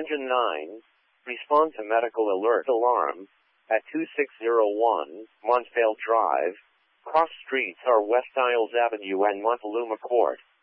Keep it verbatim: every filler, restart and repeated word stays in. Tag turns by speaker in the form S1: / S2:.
S1: Engine nine, respond to medical alert alarm at two six zero one Montvale Drive. Cross streets are West Isles Avenue and Montaluma Court.